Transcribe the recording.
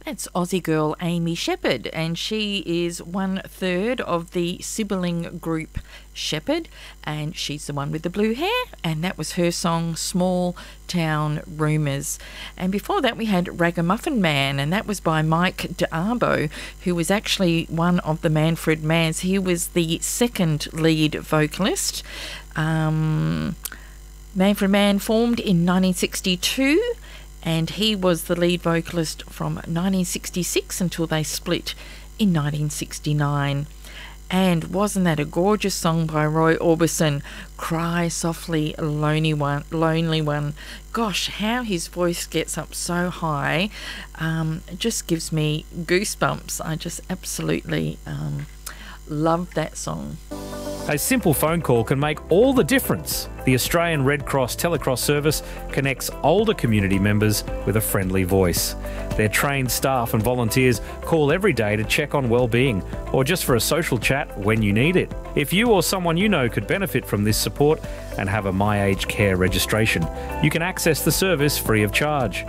That's Aussie girl Amy Shepherd, and she is 1/3 of the sibling group Shepherd, and she's the one with the blue hair, and that was her song Small Town Rumours. And before that we had Ragamuffin Man, and that was by Mike D'Abo, who was actually one of the Manfred Manns. He was the second lead vocalist. Manfred Mann formed in 1962, and he was the lead vocalist from 1966 until they split in 1969. And wasn't that a gorgeous song by Roy Orbison, Cry Softly Lonely One. Gosh, how his voice gets up so high. It just gives me goosebumps. I just absolutely love that song. A simple phone call can make all the difference. The Australian Red Cross Telecross service connects older community members with a friendly voice. Their trained staff and volunteers call every day to check on well-being or just for a social chat when you need it. If you or someone you know could benefit from this support and have a My Aged Care registration, you can access the service free of charge.